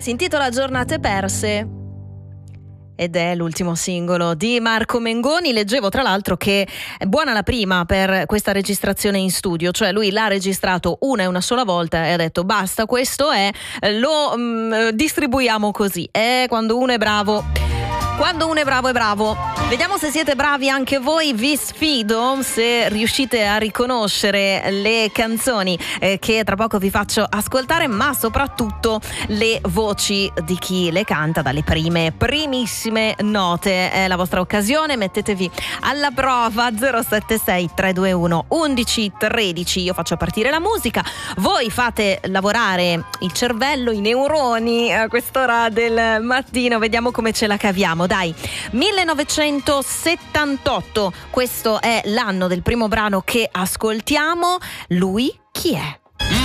Si intitola Giornate perse ed è l'ultimo singolo di Marco Mengoni. Leggevo tra l'altro che è buona la prima per questa registrazione in studio, cioè lui l'ha registrato una e una sola volta e ha detto basta, questo è, lo distribuiamo così. Quando uno è bravo è bravo. Vediamo se siete bravi anche voi, vi sfido se riuscite a riconoscere le canzoni che tra poco vi faccio ascoltare, ma soprattutto le voci di chi le canta dalle primissime note. È la vostra occasione, mettetevi alla prova. 076 321 1113. Io faccio partire la musica, voi fate lavorare il cervello, i neuroni a quest'ora del mattino, vediamo come ce la caviamo. Dai, 1978, questo è l'anno del primo brano che ascoltiamo. Lui chi è?